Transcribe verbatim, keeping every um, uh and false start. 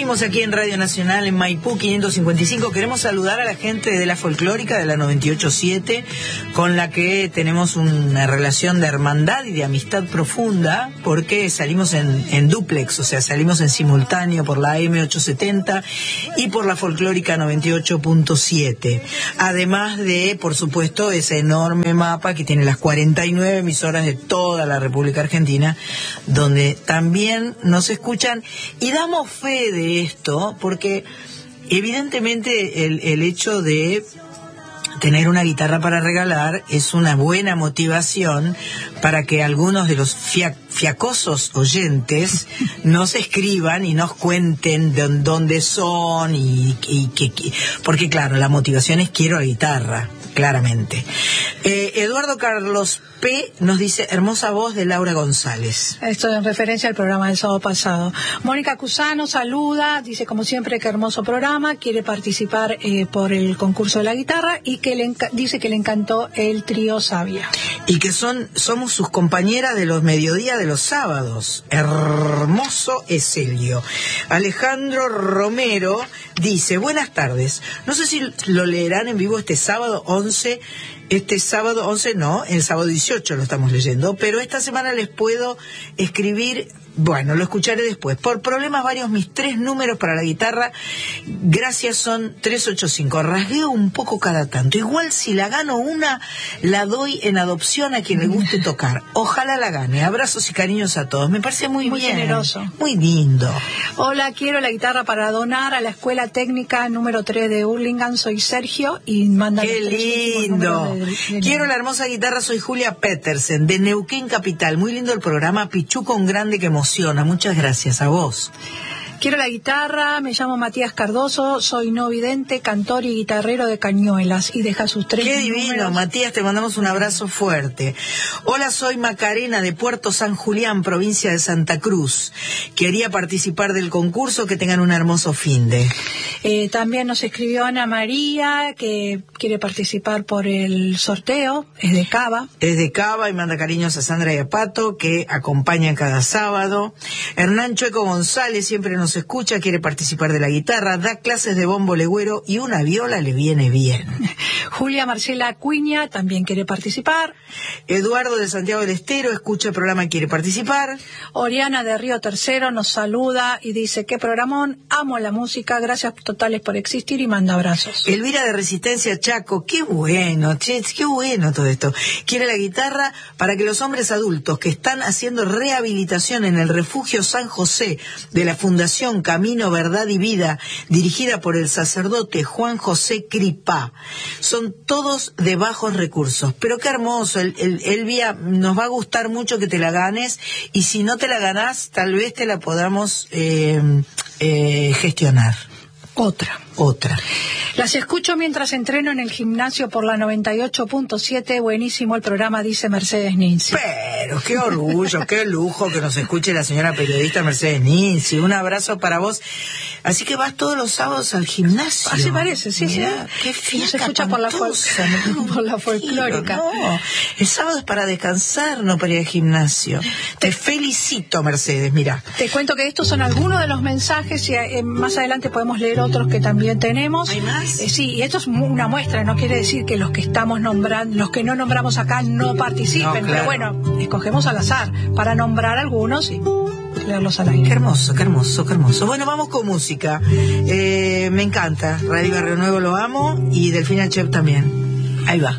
Seguimos aquí en Radio Nacional en Maipú quinientos cincuenta y cinco. Queremos saludar a la gente de la folclórica de la noventa y ocho punto siete, con la que tenemos una relación de hermandad y de amistad profunda, porque salimos en, en dúplex, o sea, salimos en simultáneo por la A M ochocientos setenta y por la folclórica noventa y ocho punto siete. Además de, por supuesto, ese enorme mapa que tiene las cuarenta y nueve emisoras de toda la República Argentina, donde también nos escuchan, y damos fe de esto porque evidentemente el, el hecho de tener una guitarra para regalar es una buena motivación para que algunos de los fia, fiacosos oyentes nos escriban y nos cuenten de dónde son y, y que, porque claro, la motivación es quiero la guitarra, claramente. Eh, Eduardo Carlos P. nos dice, hermosa voz de Laura González. Esto en referencia al programa del sábado pasado. Mónica Cusano saluda, dice como siempre que hermoso programa, quiere participar eh, por el concurso de la guitarra y que le dice que le encantó el trío Sabia. Y que son somos sus compañeras de los mediodía de los sábados. Hermoso Eselio. Alejandro Romero dice, buenas tardes. No sé si lo leerán en vivo este sábado once. Este sábado once no, el sábado dieciocho lo estamos leyendo, pero esta semana les puedo escribir, bueno, lo escucharé después. Por problemas varios, mis tres números para la guitarra, gracias, son tres ocho cinco. Rasgueo un poco cada tanto. Igual si la gano una, la doy en adopción a quien le guste tocar. Ojalá la gane. Abrazos y cariños a todos. Me parece muy, muy bien. generoso. Muy lindo. Hola, quiero la guitarra para donar a la Escuela Técnica número tres de Hurlingham. Soy Sergio y manda. ¡Qué lindo! De, de, de, quiero la hermosa guitarra, soy Julia Petersen, de Neuquén Capital. Muy lindo el programa, Pichuco un grande que emociona. Muchas gracias a vos. Quiero la guitarra, me llamo Matías Cardoso, soy no vidente, cantor y guitarrero de Cañuelas, y deja sus tres Qué números. Divino, Matías, te mandamos un abrazo fuerte. Hola, soy Macarena de Puerto San Julián, provincia de Santa Cruz. Quería participar del concurso, que tengan un hermoso finde. Eh, también nos escribió Ana María, que quiere participar por el sorteo, es de Cava. Es de Cava y manda cariños a Sandra y a Pato, que acompañan cada sábado. Hernán Chueco González siempre nos Nos escucha, quiere participar de la guitarra, da clases de bombo legüero y una viola le viene bien. Julia Marcela Cuña también quiere participar. Eduardo de Santiago del Estero escucha el programa y quiere participar. Oriana de Río Tercero nos saluda y dice, qué programón, amo la música, gracias totales por existir, y manda abrazos. Elvira de Resistencia Chaco, qué bueno, che, qué bueno todo esto. Quiere la guitarra para que los hombres adultos que están haciendo rehabilitación en el refugio San José de la Fundación Camino, Verdad y Vida, dirigida por el sacerdote Juan José Cripá. Son todos de bajos recursos. Pero qué hermoso, el, el, Elvia, nos va a gustar mucho que te la ganes, y si no te la ganás, tal vez te la podamos eh, eh, gestionar. Otra. Otra. Las escucho mientras entreno en el gimnasio por la noventa y ocho punto siete. Buenísimo el programa, dice Mercedes Ninzi. Pero qué orgullo, qué lujo que nos escuche la señora periodista Mercedes Ninzi. Un abrazo para vos. Así que vas todos los sábados al gimnasio. Así parece, sí, Mirá, sí. Qué fiesta. Se escucha por la, fol no, por la folclórica. No, el sábado es para descansar, no para ir al gimnasio. Te felicito, Mercedes, mira. Te cuento que estos son algunos de los mensajes, y eh, más adelante podemos leer otros que también tenemos. ¿Hay más? Eh, sí, y esto es una muestra, no quiere decir que los que estamos nombrando, los que no nombramos acá no participen, no, claro. Pero bueno, escogemos al azar para nombrar algunos y leerlos al aire. Qué hermoso, qué hermoso, qué hermoso. Bueno, vamos con música. Eh, me encanta. Radio Barrio Nuevo lo amo, y Delfina Chep también. Ahí va.